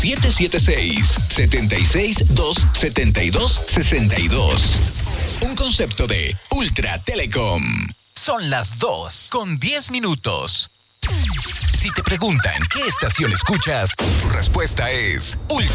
776-272-62. Un concepto de Ultra Telecom. Son las 2:10. Si te preguntan qué estación escuchas, tu respuesta es Ultra